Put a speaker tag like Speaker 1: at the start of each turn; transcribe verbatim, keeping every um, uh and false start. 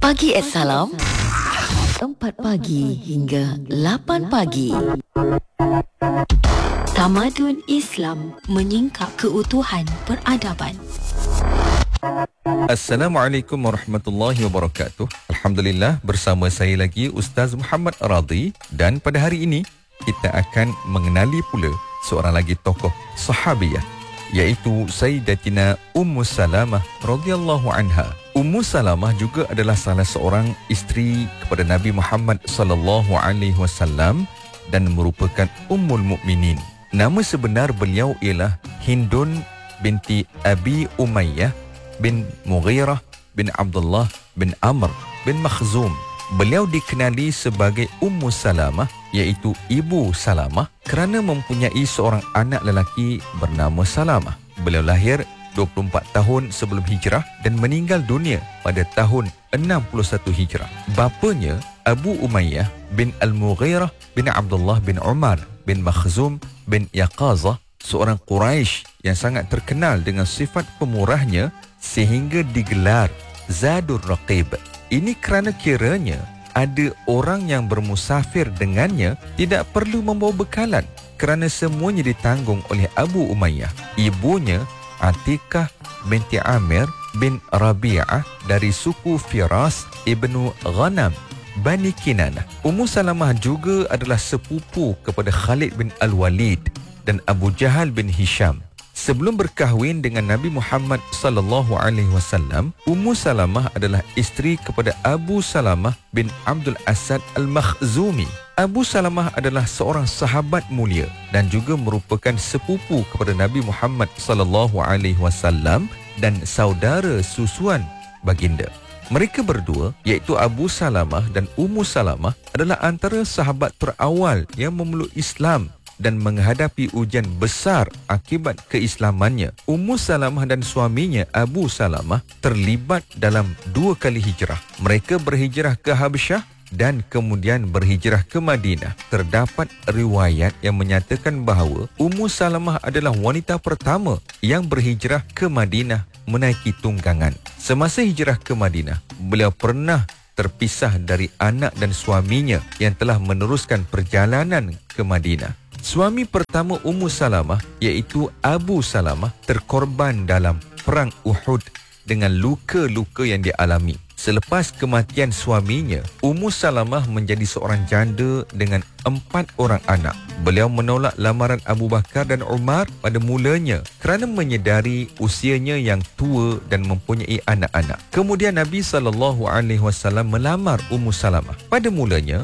Speaker 1: Pagi es Salam, empat pagi hingga lapan pagi. Tamadun Islam menyingkap keutuhan peradaban.
Speaker 2: Assalamualaikum warahmatullahi wabarakatuh. Alhamdulillah, bersama saya lagi Ustaz Muhammad Radhi, dan pada hari ini kita akan mengenali pula seorang lagi tokoh sahabiyah, iaitu Sayyidatina Ummu Salamah radhiyallahu anha. Ummu Salamah juga adalah salah seorang isteri kepada Nabi Muhammad sallallahu alaihi wasallam dan merupakan Ummul Mukminin. Nama sebenar beliau ialah Hindun binti Abi Umayyah bin Mughirah bin Abdullah bin Amr bin Makhzum. Beliau dikenali sebagai Ummu Salamah, iaitu Ibu Salamah, kerana mempunyai seorang anak lelaki bernama Salamah. Beliau lahir dua puluh empat tahun sebelum hijrah dan meninggal dunia pada tahun enam puluh satu hijrah. Bapanya Abu Umayyah bin Al-Mughirah bin Abdullah bin Umar bin Makhzum bin Yaqazah, seorang Quraisy yang sangat terkenal dengan sifat pemurahnya sehingga digelar Zadur Raqib. Ini kerana kiranya ada orang yang bermusafir dengannya tidak perlu membawa bekalan, kerana semuanya ditanggung oleh Abu Umayyah. Ibunya Atikah binti Amir bin Rabi'ah dari suku Firas ibnu Ghanam Bani Kinanah. Ummu Salamah juga adalah sepupu kepada Khalid bin Al-Walid dan Abu Jahal bin Hisham. Sebelum berkahwin dengan Nabi Muhammad sallallahu alaihi wasallam, Ummu Salamah adalah isteri kepada Abu Salamah bin Abdul Asad Al-Makhzumi. Abu Salamah adalah seorang sahabat mulia dan juga merupakan sepupu kepada Nabi Muhammad sallallahu alaihi wasallam dan saudara susuan baginda. Mereka berdua, iaitu Abu Salamah dan Ummu Salamah, adalah antara sahabat terawal yang memeluk Islam dan menghadapi ujian besar akibat keislamannya. Ummu Salamah dan suaminya Abu Salamah terlibat dalam dua kali hijrah. Mereka berhijrah ke Habsyah dan kemudian berhijrah ke Madinah. Terdapat riwayat yang menyatakan bahawa Ummu Salamah adalah wanita pertama yang berhijrah ke Madinah menaiki tunggangan. Semasa hijrah ke Madinah, beliau pernah terpisah dari anak dan suaminya yang telah meneruskan perjalanan ke Madinah. Suami pertama Ummu Salamah, iaitu Abu Salamah, terkorban dalam perang Uhud dengan luka-luka yang dialami. Selepas kematian suaminya, Ummu Salamah menjadi seorang janda dengan empat orang anak. Beliau menolak lamaran Abu Bakar dan Umar pada mulanya kerana menyedari usianya yang tua dan mempunyai anak-anak. Kemudian Nabi sallallahu alaihi wasallam melamar Ummu Salamah. Pada mulanya,